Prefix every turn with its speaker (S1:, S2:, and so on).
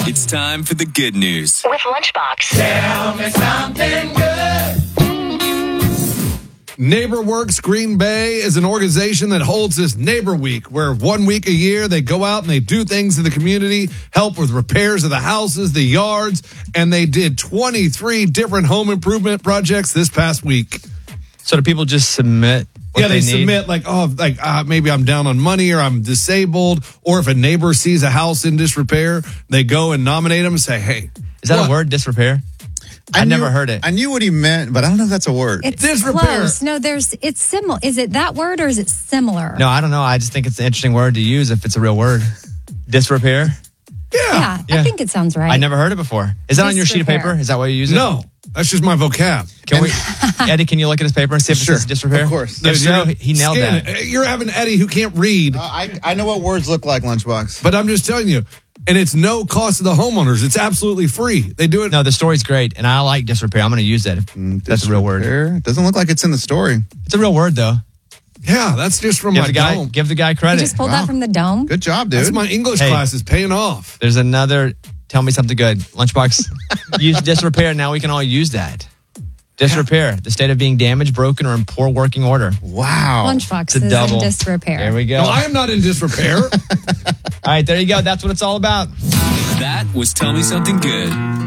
S1: It's time for the good news.
S2: With Lunchbox.
S3: Tell me something good.
S4: NeighborWorks Green Bay is an organization that holds this Neighbor Week, where 1 week a year they go out and they do things in the community, help with repairs of the houses, the yards, and they did 23 different home improvement projects this past week.
S5: So do people just submit what
S4: they
S5: need?
S4: submit maybe I'm down on money or I'm disabled, or if a neighbor sees a house in disrepair, they go and nominate them and say, hey.
S5: Is that a word, disrepair? I never heard it.
S6: I knew what he meant, but I don't know if that's a word.
S7: It's
S4: disrepair.
S7: close. No, it's similar. Is it that word or is it similar?
S5: No, I don't know. I just think it's an interesting word to use if it's a real word. Disrepair?
S7: Yeah, I think it sounds right.
S5: I never heard it before. Is that on your sheet of paper? Is that why you use it?
S4: No, that's just my vocab.
S5: Eddie, can you look at his paper and see if it says disrepair?
S6: Of course.
S5: If so, he nailed that.
S4: You're having Eddie who can't read.
S6: I know what words look like, Lunchbox.
S4: But I'm just telling you, and it's no cost to the homeowners. It's absolutely free. They do it.
S5: No, the story's great, and I like disrepair. I'm going to use that if that's a real word.
S6: It doesn't look like it's in the story.
S5: It's a real word, though.
S4: Yeah, that's just from my dome.
S5: Give the guy credit.
S7: You just pulled that from the dome?
S6: Good job, dude.
S4: That's my English class is paying off.
S5: There's another, tell me something good. Lunchbox, use disrepair. Now we can all use that. Disrepair, the state of being damaged, broken, or in poor working order.
S6: Wow.
S7: Lunchbox
S5: It's a
S7: is
S5: double.
S7: in disrepair.
S5: There we go.
S4: No, I am not in disrepair.
S5: All right, there you go. That's what it's all about.
S1: That was Tell Me Something Good.